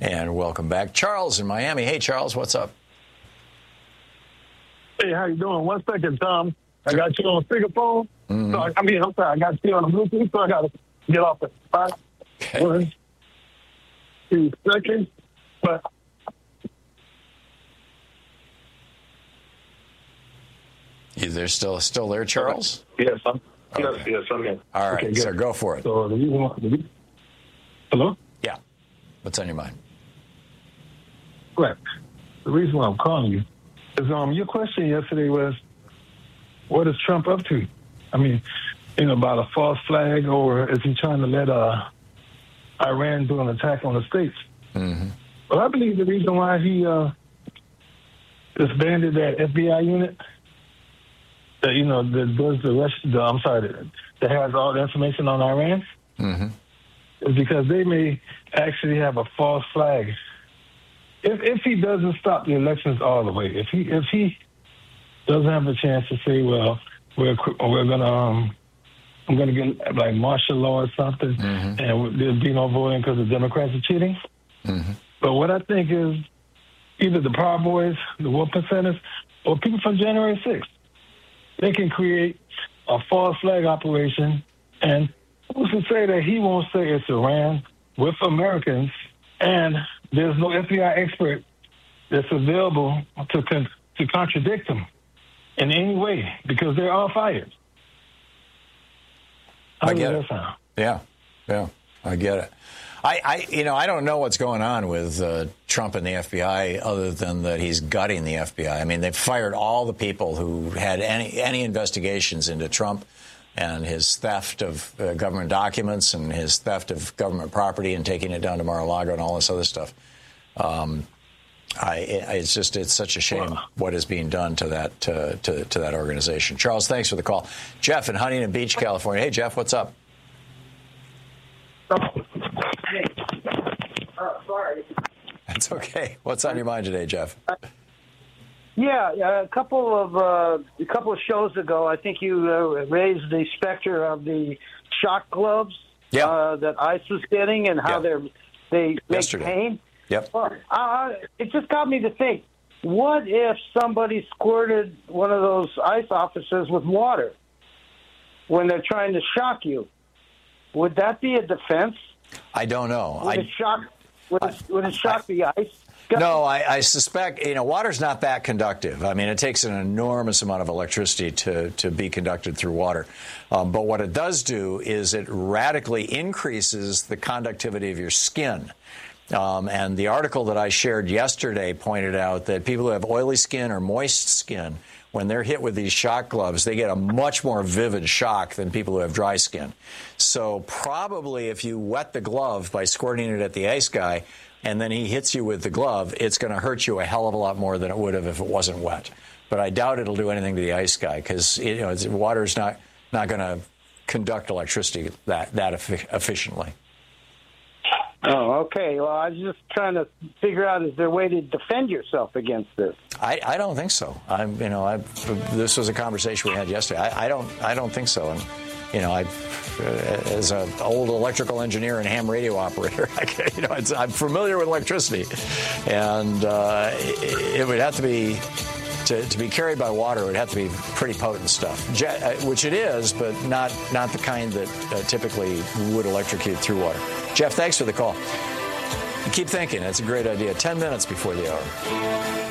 And welcome back. Charles in Miami. Hey, Charles, what's up? Hey, how you doing? 1 second, Tom. I got you on speakerphone. Mm-hmm. So, I'm sorry. I got you on the Bluetooth, so I got to get off the spot. Okay. 1, 2 seconds. But They're still there, Charles? yes, I'm Okay. yes, I'm here. All right, Okay, so good. go for it. So the reason why, hello? Yeah. What's on your mind? Correct. The reason why I'm calling you is your question yesterday was, what is Trump up to? I mean, about a false flag, or is he trying to let Iran do an attack on the states? Mm-hmm. Well, I believe the reason why he disbanded that FBI unit that that does that has all the information on Iran, Mm-hmm. is because they may actually have a false flag. If he doesn't stop the elections all the way, if he doesn't have a chance to say, well, we're gonna I'm gonna get like martial law or something, Mm-hmm. and there'll be no voting because the Democrats are cheating. Mm-hmm. But what I think is either the Proud Boys, the 1%ers, or people from January 6th, they can create a false flag operation, and who's to say that he won't say it's Iran with Americans, and there's no FBI expert that's available to contradict him in any way because they're all fired. I get it. Yeah, I get it. I don't know what's going on with Trump and the FBI other than that he's gutting the FBI. I mean, they've fired all the people who had any investigations into Trump and his theft of government documents and his theft of government property and taking it down to Mar-a-Lago and all this other stuff. It's such a shame what is being done to that organization. Charles, thanks for the call. Jeff in Huntington Beach, California. Hey, Jeff, what's up? Hey. Sorry. That's okay. What's on your mind today, Jeff? A couple of shows ago, I think you raised the specter of the shock gloves that ICE was getting and how they make pain. Yep. It just got me to think, what if somebody squirted one of those ICE officers with water when they're trying to shock you? Would that be a defense? I don't know. Would it shock the ICE? No, I suspect, water's not that conductive. I mean, it takes an enormous amount of electricity to be conducted through water. But what it does do is it radically increases the conductivity of your skin. And the article that I shared yesterday pointed out that people who have oily skin or moist skin, when they're hit with these shock gloves, they get a much more vivid shock than people who have dry skin. So probably if you wet the glove by squirting it at the ice guy and then he hits you with the glove, it's going to hurt you a hell of a lot more than it would have if it wasn't wet. But I doubt it'll do anything to the ice guy because water's not going to conduct electricity that efficiently. Oh, okay. Well, I was just trying to figure out, is there a way to defend yourself against this? I don't think so. This was a conversation we had yesterday. I don't think so. And as an old electrical engineer and ham radio operator, I'm familiar with electricity, and it would have to be. To be carried by water, it would have to be pretty potent stuff, which it is, but not the kind that typically would electrocute through water. Jeff, thanks for the call. Keep thinking. It's a great idea. 10 minutes before the hour.